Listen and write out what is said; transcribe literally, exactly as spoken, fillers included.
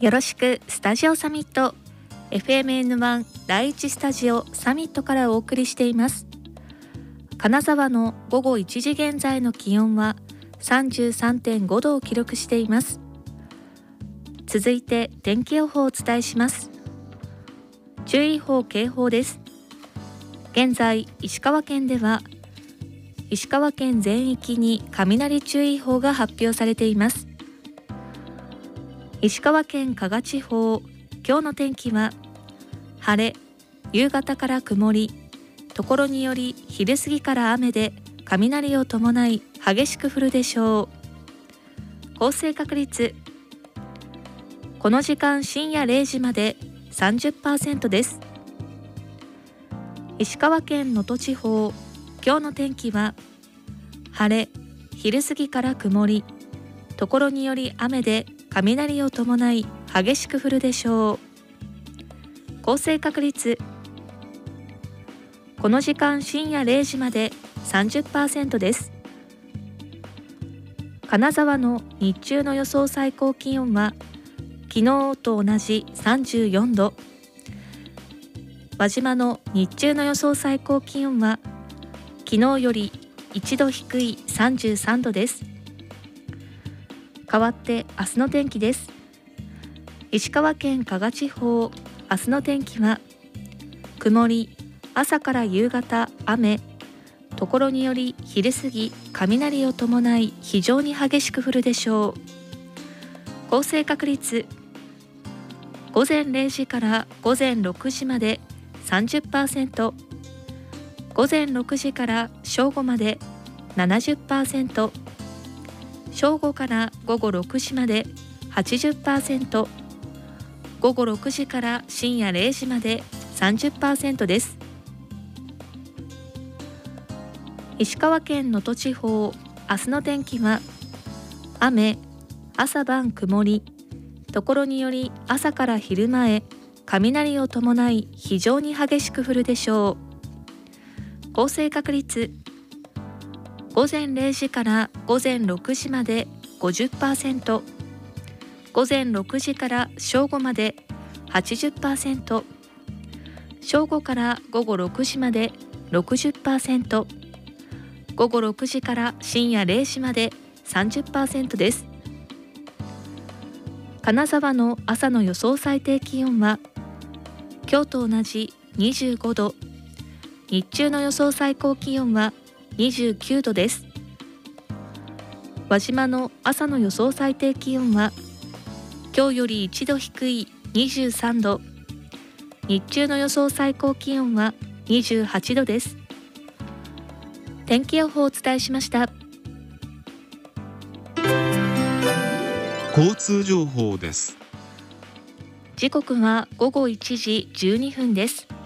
よろしくスタジオサミット エフエムエヌワン 第一スタジオサミットからお送りしています。金沢の午後いちじ現在の気温は さんじゅうさんてんごどを記録しています。続いて天気予報をお伝えします。注意報警報です。現在石川県では石川県全域に雷注意報が発表されています。石川県加賀地方、今日の天気は晴れ、夕方から曇り、ところにより昼過ぎから雨で雷を伴い激しく降るでしょう。降水確率、この時間深夜れいじまで さんじゅっパーセント です。石川県能登地方、今日の天気は晴れ、昼過ぎから曇り、ところにより雨で雷を伴い激しく降るでしょう。降水確率、この時間深夜れいじまで さんじゅっパーセント です。金沢の日中の予想最高気温は昨日と同じさんじゅうよんど、輪島の日中の予想最高気温は昨日よりいちど低いさんじゅうさんどです。代わって明日の天気です。石川県加賀地方、明日の天気は曇り、朝から夕方雨、ところにより昼過ぎ雷を伴い非常に激しく降るでしょう。降水確率、午前れいじから午前ろくじまで さんじゅっパーセント、午前ろくじから正午まで ななじゅっパーセント、正午から午後ろくじまで はちじゅっパーセント、午後ろくじから深夜れいじまで さんじゅっパーセント です。石川県能登地方、明日の天気は雨、朝晩曇り、ところにより朝から昼前雷を伴い非常に激しく降るでしょう。降水確率、午前れいじから午前ろくじまで ごじゅっパーセント、午前ろくじから正午まで はちじゅっパーセント、正午から午後ろくじまで ろくじゅっパーセント、午後ろくじから深夜れいじまで さんじゅっパーセント です。金沢の朝の予想最低気温は今日と同じにじゅうごど、日中の予想最高気温はにじゅうきゅうどです。輪島の朝の予想最低気温は今日よりいちど低いにじゅうさんど、日中の予想最高気温はにじゅうはちどです。天気予報をお伝えしました。 交通情報です。 時刻は午後いちじじゅうにふんです。